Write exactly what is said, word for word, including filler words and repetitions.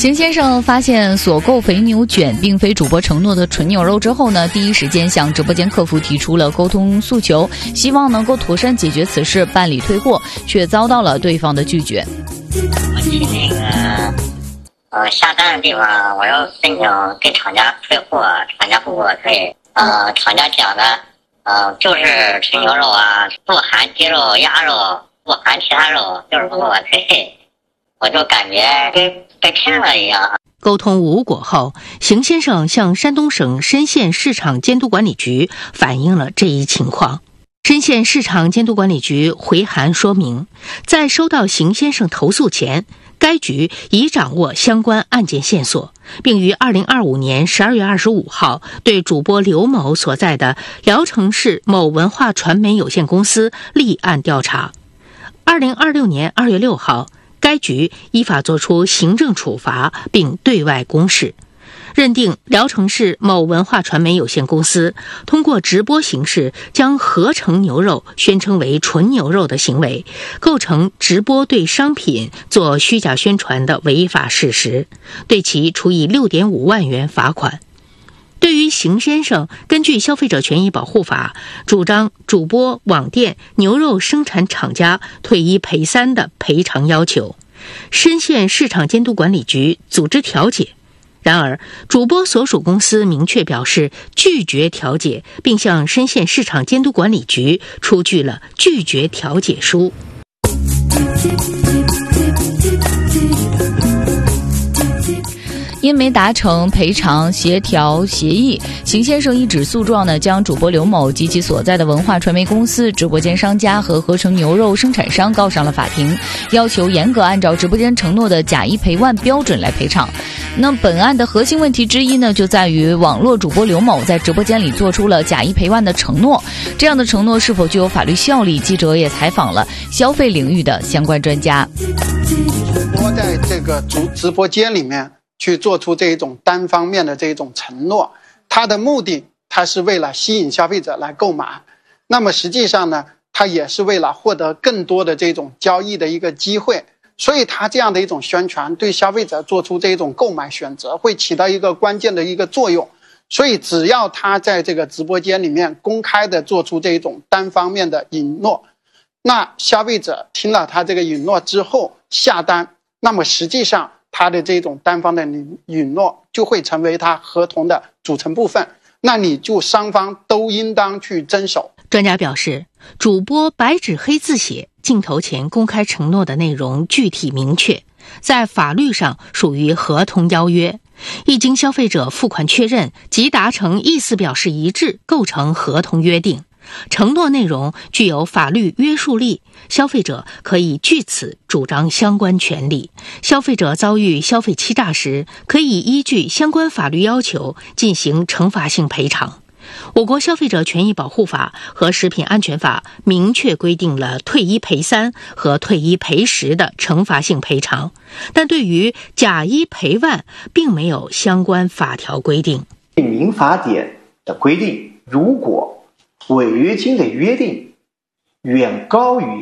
邢先生发现所购肥牛卷并非主播承诺的纯牛肉之后呢，第一时间向直播间客服提出了沟通诉求，希望能够妥善解决此事，办理退货，却遭到了对方的拒绝。 我去那个呃下单的地方，我要申请给厂家退货，厂家不给我退。呃，厂家讲的呃就是纯牛肉啊，不含鸡肉、鸭肉，不含其他肉，就是不给我退。我就感觉跟被骗了一样。 沟通无果后，邢先生向山东省深县市场监督管理局反映了这一情况。深县市场监督管理局回函说明，在收到邢先生投诉前，该局已掌握相关案件线索，并于二零二五年十二月二十五号对主播刘某所在的聊城市某文化传媒有限公司立案调查。二零二六年二月六号，该局依法作出行政处罚并对外公示，认定聊城市某文化传媒有限公司通过直播形式将合成牛肉宣称为纯牛肉的行为，构成直播对商品做虚假宣传的违法事实，对其处以六点五万元罚款。对于邢先生根据消费者权益保护法主张主播、网店、牛肉生产厂家退一赔三的赔偿要求，深县市场监督管理局组织调解。然而，主播所属公司明确表示拒绝调解，并向深县市场监督管理局出具了拒绝调解书。 因没达成赔偿协调协议，邢先生一纸诉状呢，将主播刘某及其所在的文化传媒公司、直播间商家和合成牛肉生产商告上了法庭，要求严格按照直播间承诺的假一赔万标准来赔偿。那本案的核心问题之一呢，就在于网络主播刘某在直播间里做出了假一赔万的承诺，这样的承诺是否具有法律效力？记者也采访了消费领域的相关专家。 我在这个主直播间里面去做出这种单方面的这种承诺，它的目的它是为了吸引消费者来购买，那么实际上呢，它也是为了获得更多的这种交易的一个机会，所以它这样的一种宣传对消费者做出这种购买选择会起到一个关键的一个作用。所以只要他在这个直播间里面公开的做出这种单方面的允诺，那消费者听了他这个允诺之后下单，那么实际上他的这种单方的允诺就会成为他合同的组成部分，那你就双方都应当去遵守。 专家表示，主播白纸黑字写，镜头前公开承诺的内容具体明确，在法律上属于合同邀约，一经消费者付款确认即达成意思表示一致，构成合同约定。承诺内容具有法律约束力，消费者可以据此主张相关权利。消费者遭遇消费欺诈时，可以依据相关法律要求进行惩罚性赔偿。我国消费者权益保护法和食品安全法明确规定了退一赔三和退一赔十的惩罚性赔偿，但对于假一赔万并没有相关法条规定。 民法典的规定，如果违约金的约定远高于